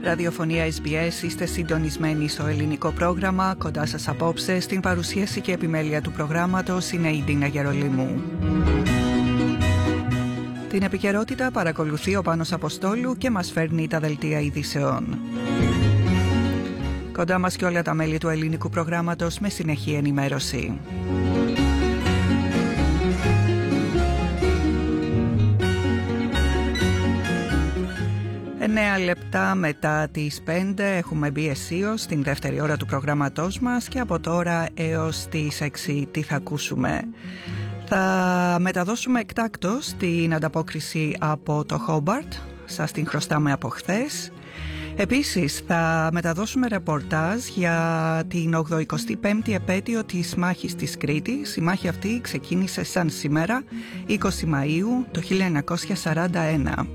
Ραδιοφωνία SBS, είστε συντονισμένοι στο ελληνικό πρόγραμμα. Κοντά σας απόψε στην παρουσίαση και επιμέλεια του προγράμματος είναι η Ντίνα Γερολίμου. Την επικαιρότητα παρακολουθεί ο Πάνος Αποστόλου και μας φέρνει τα δελτία ειδήσεων. Κοντά μας και όλα τα μέλη του ελληνικού προγράμματος με συνεχή ενημέρωση. 9 λεπτά μετά τις 5 έχουμε μπει αισίως στην δεύτερη ώρα του προγράμματός μας και από τώρα έως τις 6 τι θα ακούσουμε. Θα μεταδώσουμε εκτάκτως την ανταπόκριση από το Χόμπαρτ, σας την χρωστάμε από χθες. Επίσης θα μεταδώσουμε ρεπορτάζ για την 85η επέτειο της μάχης της Κρήτης. Η μάχη αυτή ξεκίνησε σαν σήμερα, 20 Μαΐου το 1941.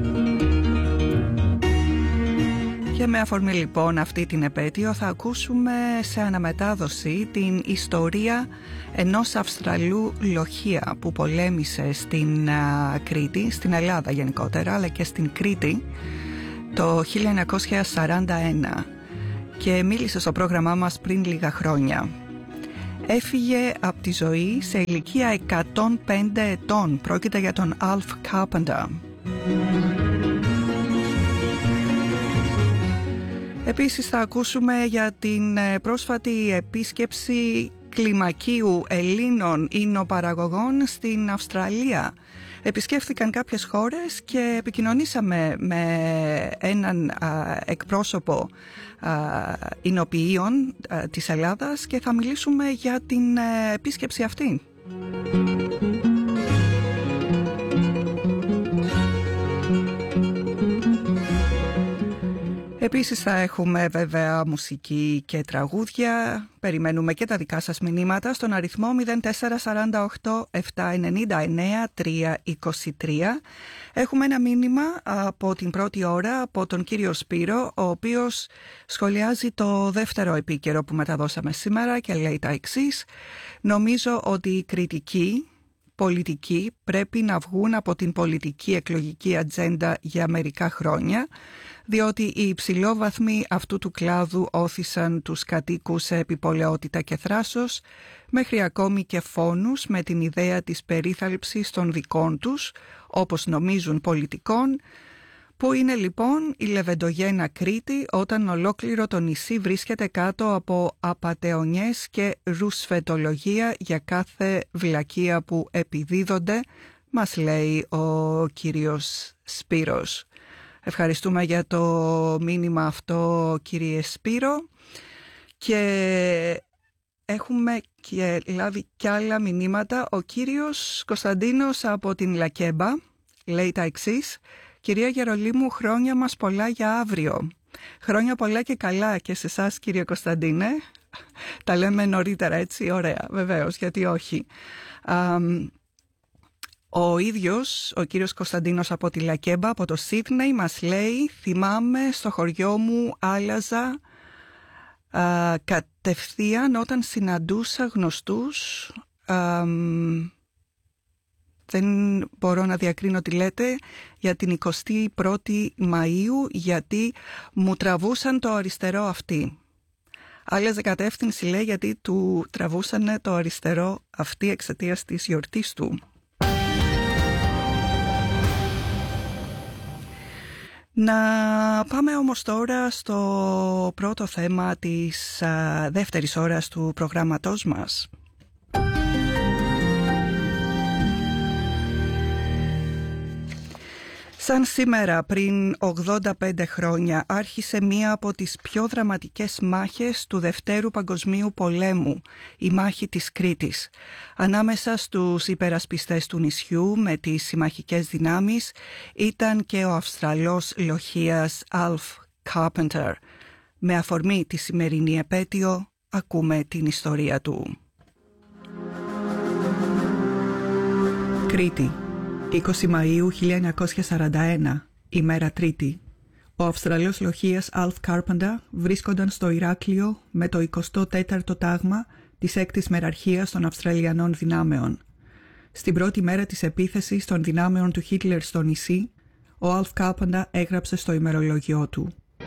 Και με αφορμή λοιπόν αυτή την επέτειο θα ακούσουμε σε αναμετάδοση την ιστορία ενός Αυστραλού λοχεία που πολέμησε στην Κρήτη, στην Ελλάδα γενικότερα, αλλά και στην Κρήτη το 1941 και μίλησε στο πρόγραμμά μας πριν λίγα χρόνια. Έφυγε από τη ζωή σε ηλικία 105 ετών. Πρόκειται για τον Alf Carpenter. Επίσης θα ακούσουμε για την πρόσφατη επίσκεψη κλιμακίου Ελλήνων ινοπαραγωγών στην Αυστραλία. Επισκέφθηκαν κάποιες χώρες και επικοινωνήσαμε με έναν εκπρόσωπο ινοποιείων της Ελλάδας και θα μιλήσουμε για την επίσκεψη αυτή. Επίσης θα έχουμε βέβαια μουσική και τραγούδια. Περιμένουμε και τα δικά σας μηνύματα στον αριθμό 0448 799 323. Έχουμε ένα μήνυμα από την πρώτη ώρα από τον κύριο Σπύρο, ο οποίος σχολιάζει το δεύτερο επίκαιρο που μεταδώσαμε σήμερα και λέει τα εξής. Νομίζω ότι οι κριτικοί πολιτικοί πρέπει να βγουν από την πολιτική εκλογική ατζέντα για μερικά χρόνια, διότι οι υψηλόβαθμοι αυτού του κλάδου όθησαν τους κατοίκους σε επιπολαιότητα και θράσος, μέχρι ακόμη και φόνους με την ιδέα της περίθαλψης των δικών τους, όπως νομίζουν πολιτικών. Πού είναι λοιπόν η λεβεντογένα Κρήτη όταν ολόκληρο το νησί βρίσκεται κάτω από απατεωνιές και ρουσφετολογία για κάθε βλακεία που επιδίδονται, μας λέει ο κύριος Σπύρος. Ευχαριστούμε για το μήνυμα αυτό, κύριε Σπύρο, και έχουμε και λάβει κι άλλα μηνύματα. Ο κύριος Κωνσταντίνος από την Λακέμπα λέει τα εξής. Κυρία Γερολίμου, χρόνια μας πολλά για αύριο. Χρόνια πολλά και καλά και σε εσάς, κύριε Κωνσταντίνε. Τα λέμε νωρίτερα, έτσι, ωραία, βεβαίως, γιατί όχι. Ο ίδιος, ο κύριος Κωνσταντίνος από τη Λακέμπα, από το Σίδνεϊ, μας λέει, θυμάμαι στο χωριό μου άλλαζα κατευθείαν όταν συναντούσα γνωστούς. Δεν μπορώ να διακρίνω τι λέτε για την 21η Μαΐου, γιατί μου τραβούσαν το αριστερό αυτί. Άλλαζε κατεύθυνση, λέει, γιατί του τραβούσανε το αριστερό αυτί εξαιτίας της γιορτής του. Να πάμε όμως τώρα στο πρώτο θέμα της δεύτερης ώρας του προγράμματός μας. Σαν σήμερα πριν 85 χρόνια άρχισε μία από τις πιο δραματικές μάχες του Δευτέρου Παγκοσμίου Πολέμου, η μάχη της Κρήτης. Ανάμεσα στους υπερασπιστές του νησιού με τις συμμαχικές δυνάμεις ήταν και ο Αυστραλός λοχείας Alf Carpenter. Με αφορμή τη σημερινή επέτειο ακούμε την ιστορία του. Κρήτη, 20 Μαΐου 1941, ημέρα Τρίτη. Ο Αυστραλός λοχείας Alf Carpenter βρίσκονταν στο Ηράκλειο με το 24ο τάγμα της 6ης Μεραρχίας των Αυστραλιανών δυνάμεων. Στην πρώτη μέρα της επίθεσης των δυνάμεων του Χίτλερ στο νησί, ο Alf Carpenter έγραψε στο ημερολόγιό του: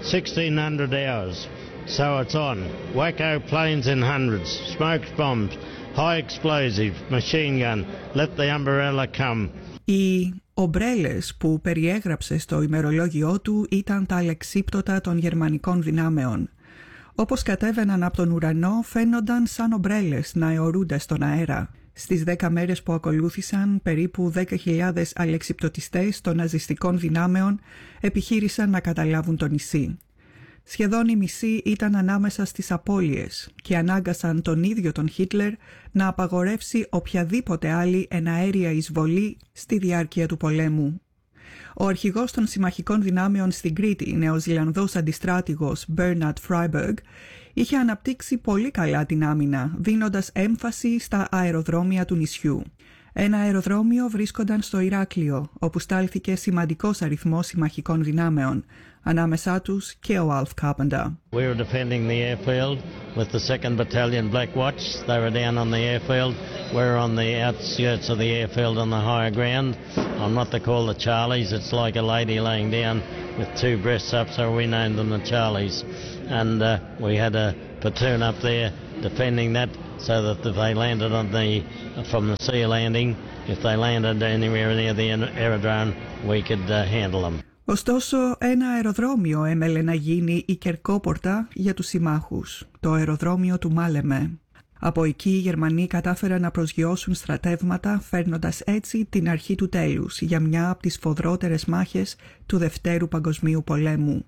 1,600 hours. So it's on. Wacko planes in hundreds, smoked bombs, high explosive, machine gun. Let the umbrella come. Οι ομπρέλες που περιέγραψε στο ημερολόγιό του ήταν τα αλεξίπτωτα των γερμανικών δυνάμεων. Όπως κατέβαιναν από τον ουρανό, φαίνονταν σαν ομπρέλες να αιωρούνται στον αέρα. Στις 10 μέρες που ακολούθησαν, περίπου 10.000 αλεξιπτωτιστές των ναζιστικών δυνάμεων επιχείρησαν να καταλάβουν το νησί. Σχεδόν οι μισοί ήταν ανάμεσα στις απώλειες και ανάγκασαν τον ίδιο τον Χίτλερ να απαγορεύσει οποιαδήποτε άλλη εναέρια εισβολή στη διάρκεια του πολέμου. Ο αρχηγός των συμμαχικών δυνάμεων στην Κρήτη, νεοζηλανδός αντιστράτηγος Bernard Freyberg, είχε αναπτύξει πολύ καλά την άμυνα, δίνοντας έμφαση στα αεροδρόμια του νησιού. Ένα αεροδρόμιο βρίσκονταν στο Ηράκλειο, όπου στάλθηκε σημαντικός αριθμός συμμαχικών δυνάμεων, ανάμεσά τους και ο Alf Carpenter. We were defending the airfield with the 2nd Battalion Black Watch. They were down on the airfield. We were on the outskirts of the airfield on the higher ground on what they call the Charlies. It's like a lady laying down with two breasts up, so we named them the Charlies. And we had a platoon up there defending that so that if they landed from the sea landing, if they landed anywhere near the aerodrome, we could handle them. Ωστόσο, ένα αεροδρόμιο έμελε να γίνει η κερκόπορτα για τους συμμάχους, το αεροδρόμιο του Μάλεμε. Από εκεί οι Γερμανοί κατάφεραν να προσγειώσουν στρατεύματα, φέρνοντας έτσι την αρχή του τέλους για μια από τις σφοδρότερες μάχες του Δευτέρου Παγκοσμίου Πολέμου.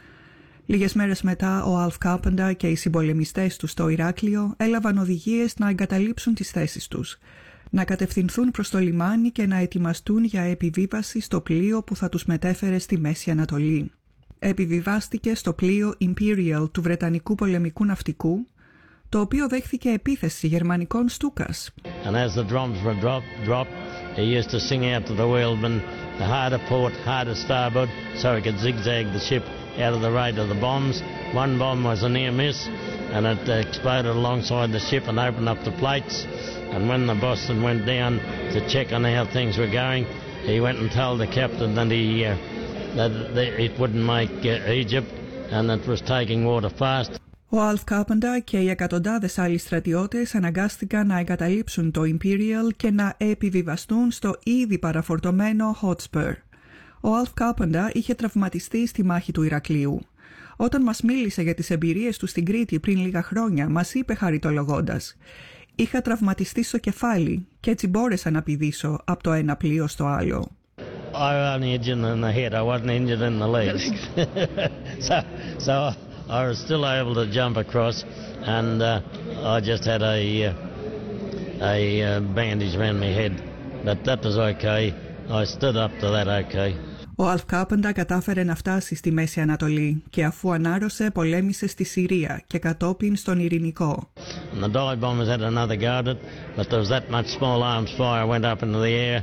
Λίγες μέρες μετά, ο Alf Carpenter και οι συμπολεμιστές του στο Ηράκλειο έλαβαν οδηγίες να εγκαταλείψουν τις θέσεις τους, να κατευθυνθούν προς το λιμάνι και να ετοιμαστούν για επιβίβαση στο πλοίο που θα τους μετέφερε στη Μέση Ανατολή. Επιβιβάστηκε στο πλοίο Imperial του Βρετανικού πολεμικού ναυτικού, το οποίο δέχθηκε επίθεση γερμανικών Στούκας. And as the drums were dropped, he used to sing out to the wheelman, the harder port, harder starboard, so he could zigzag the ship out of the rate of the bombs. One bomb was a near miss, and it exploded alongside the ship and opened up the plates. And when the Boston went down to check on how things were going, he went and told the captain that it wouldn't make Egypt and it was taking water fast. Ο Alf Carpenter και οι εκατοντάδες άλλοι στρατιώτες αναγκάστηκαν να εγκαταλείψουν το Imperial και να επιβιβαστούν στο ήδη παραφορτωμένο Hotspur. Ο Alf Carpenter είχε τραυματιστεί στη μάχη του Ηρακλείου. Όταν μας μίλησε για τις εμπειρίες του στην Κρήτη πριν λίγα χρόνια, μας είπε χαριτολογώντας: «Είχα τραυματιστεί στο κεφάλι και έτσι μπόρεσα να πηδήσω από το ένα πλοίο στο άλλο». I was only injured in the head. I wasn't injured in the legs. so I was still able to jump across, and I just had a bandage around my head, but that was okay. I stood up to that okay. Ο Alf Carpenter κατάφερε να φτάσει στη Μέση Ανατολή και αφού ανάρρωσε πολέμησε στη Συρία και κατόπιν στον Ειρηνικό. And the dive bombers had another go at it, but there was that much small arms fire went up into the air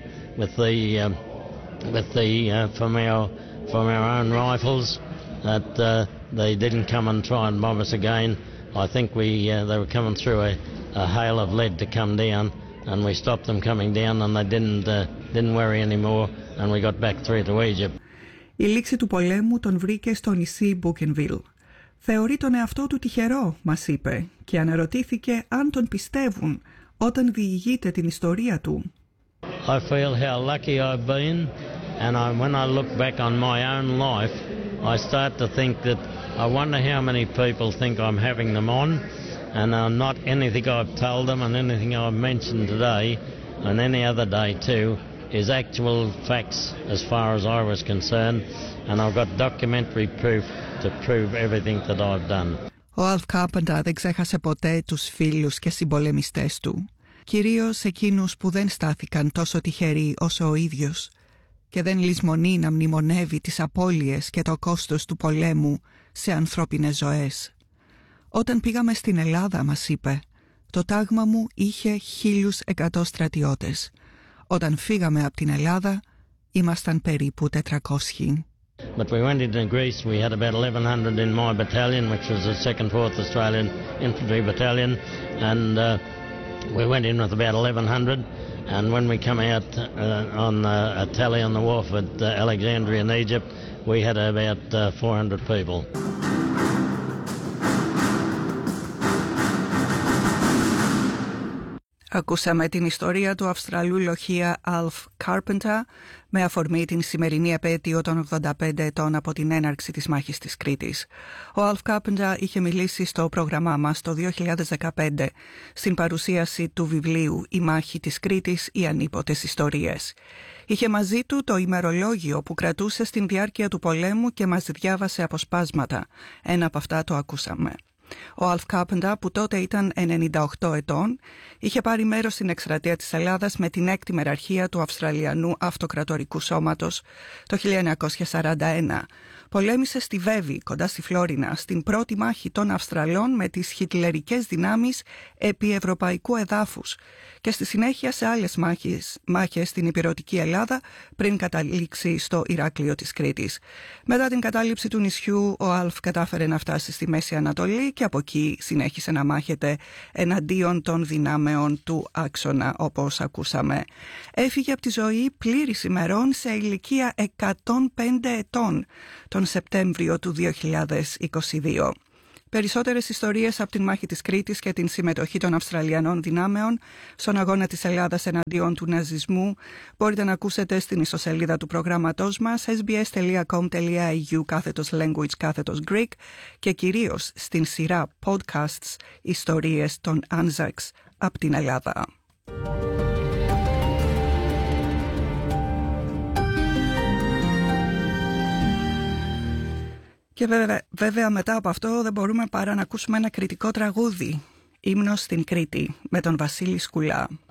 from our own rifles that they didn't come and try and bomb us again. I think they were coming through a hail of lead to come down, and we stopped them coming down, and they didn't worry anymore, and we got back through to Egypt. Η λήξη του πολέμου τον βρήκε στο νησί Bougainville. Θεωρεί τον εαυτό του τυχερό, μας είπε, και αναρωτήθηκε αν τον πιστεύουν όταν διηγείται την ιστορία του. I feel how lucky I've been, and when I look back on my own life, I start to think that I wonder how many people think I'm having them on, and not anything I've told them and anything I've mentioned today and any other day too is actual facts as far as I was concerned, and I've got documentary proof to prove everything that I've done. Ο Alf Carpenter δεν ξέχασε ποτέ τους φίλους και συμπολεμιστές του, κυρίως εκείνους που δεν στάθηκαν τόσο τυχεροί όσο ο ίδιος, και δεν λησμονεί να μνημονεύει τις απώλειες και το κόστος του πολέμου σε ανθρώπινες ζωές. Όταν πήγαμε στην Ελλάδα, μας είπε, το τάγμα μου είχε 1.100 στρατιώτες. Όταν φύγαμε από την Ελλάδα, ήμασταν περίπου 400. But we went into Greece, we had about 1,100 in my battalion, which was the 2nd 4th Australian Infantry Battalion, and we went in with about 1,100, And when we come out on a tally on the wharf at Alexandria in Egypt, we had about 400 people. Ακούσαμε την ιστορία του Αυστραλού λοχεία Alf Carpenter με αφορμή την σημερινή επέτειο των 85 ετών από την έναρξη της μάχης της Κρήτης. Ο Alf Carpenter είχε μιλήσει στο πρόγραμμά μας το 2015 στην παρουσίαση του βιβλίου «Η μάχη της Κρήτης, οι ανίποτες ιστορίες». Είχε μαζί του το ημερολόγιο που κρατούσε στην διάρκεια του πολέμου και μας διάβασε αποσπάσματα. Ένα από αυτά το ακούσαμε. Ο Alf Carpenter, που τότε ήταν 98 ετών, είχε πάρει μέρος στην εκστρατεία της Ελλάδας με την 6η μεραρχία του Αυστραλιανού Αυτοκρατορικού Σώματος το 1941. Πολέμησε στη Βέβη, κοντά στη Φλόρινα, στην πρώτη μάχη των Αυστραλών με τις χιτλερικές δυνάμεις επί ευρωπαϊκού εδάφους και στη συνέχεια σε άλλες μάχες στην ηπειρωτική Ελλάδα πριν καταλήξει στο Ηράκλειο της Κρήτης. Μετά την κατάληψη του νησιού, ο Alf κατάφερε να φτάσει στη Μέση Ανατολή και από εκεί συνέχισε να μάχεται εναντίον των δυνάμεων του άξονα, όπως ακούσαμε. Έφυγε από τη ζωή πλήρης ημερών σε ηλικία 105 ετών τον Σεπτέμβριο του 2022. Περισσότερες ιστορίες από την μάχη της Κρήτης και την συμμετοχή των Αυστραλιανών δυνάμεων στον αγώνα της Ελλάδας εναντίον του ναζισμού μπορείτε να ακούσετε στην ιστοσελίδα του προγράμματός μας sbs.com.au/language/Greek και κυρίως στην σειρά podcasts ιστορίες των Anzacs από την Ελλάδα. Και βέβαια μετά από αυτό δεν μπορούμε παρά να ακούσουμε ένα κρητικό τραγούδι, «Ύμνος στην Κρήτη», με τον Βασίλη Σκουλά.